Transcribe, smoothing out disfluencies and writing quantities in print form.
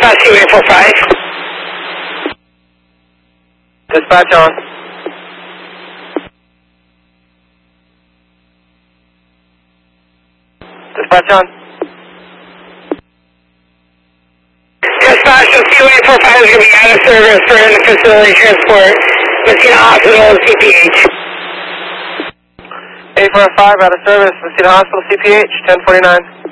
Dispatch CA45. Dispatch on. Dispatch on. Dispatch, the CA45 is going to be out of service for in-facility transport. Messina Hospital, CPH. A45 out of service, Messina Hospital, CPH, 1049.